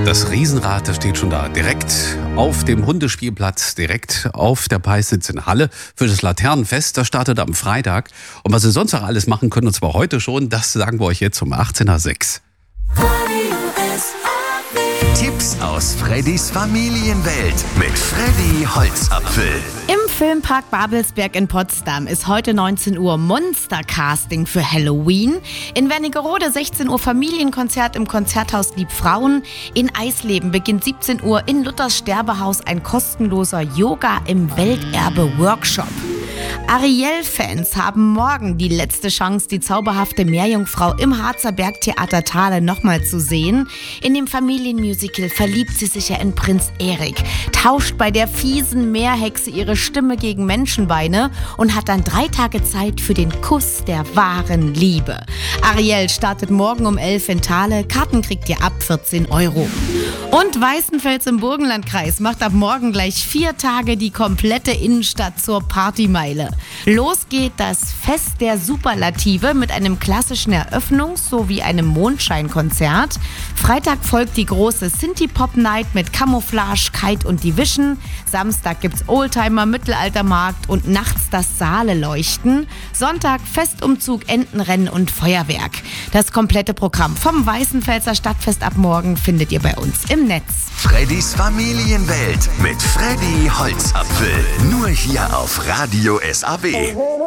Das Riesenrad, das steht schon da, direkt auf dem Hundespielplatz, direkt auf der Peissitz in Halle für das Laternenfest. Das startet am Freitag. Und was Sie sonst noch alles machen können, und zwar heute schon, das sagen wir euch jetzt um 18:06 Uhr. Tipps aus Freddys Familienwelt mit Freddy Holzapfel. Im Filmpark Babelsberg in Potsdam ist heute 19 Uhr Monster-Casting für Halloween. In Wernigerode 16 Uhr Familienkonzert im Konzerthaus Liebfrauen. In Eisleben beginnt 17 Uhr in Luthers Sterbehaus ein kostenloser Yoga im Welterbe-Workshop. Ariel-Fans haben morgen die letzte Chance, die zauberhafte Meerjungfrau im Harzer Bergtheater Thale nochmal zu sehen. In dem Familienmusical verliebt sie sich ja in Prinz Erik, tauscht bei der fiesen Meerhexe ihre Stimme gegen Menschenbeine und hat dann 3 Tage Zeit für den Kuss der wahren Liebe. Ariel startet morgen um 11 in Thale. Karten kriegt ihr ab 14 €. Und Weißenfels im Burgenlandkreis macht ab morgen gleich 4 Tage die komplette Innenstadt zur Partymeile. Los geht das Fest der Superlative mit einem klassischen Eröffnungs- sowie einem Mondscheinkonzert. Freitag folgt die große Synthie-Pop-Night mit Camouflage, Kite und Division. Samstag gibt's Oldtimer, Mittelaltermarkt und nachts das Saale-Leuchten. Sonntag Festumzug, Entenrennen und Feuerwerk. Das komplette Programm vom Weißenfelser Stadtfest ab morgen findet ihr bei uns im Netz. Freddys Familienwelt mit Freddy Holzapfel. Nur hier auf Radio SAB.